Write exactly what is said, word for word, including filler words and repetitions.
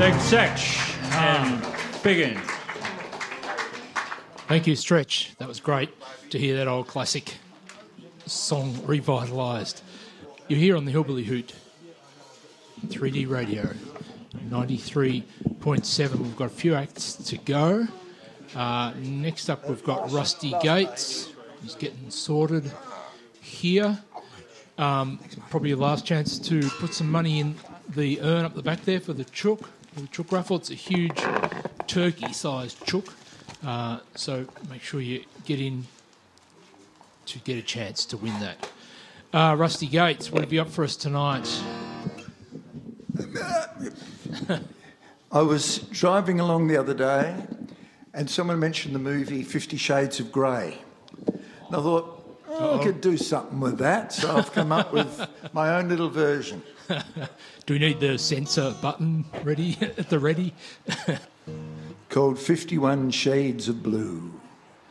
Big Sech and Biggin. Thank you, Stretch. That was great to hear that old classic song revitalised. You're here on the Hillbilly Hoot, three D radio, ninety-three point seven. We've got a few acts to go. Uh, next up, we've got Rusty Gates. He's getting sorted here. Um, probably your last chance to put some money in the urn up the back there for the chook, for the chook raffle. It's a huge turkey-sized chook, uh, so make sure you get in to get a chance to win that. Uh, Rusty Gates, what have you up for us tonight? I was driving along the other day and someone mentioned the movie Fifty Shades of Grey. And I thought, oh, I could do something with that, so I've come up with my own little version. Do we need the censor button ready at the ready? Called fifty-one Shades of Blue.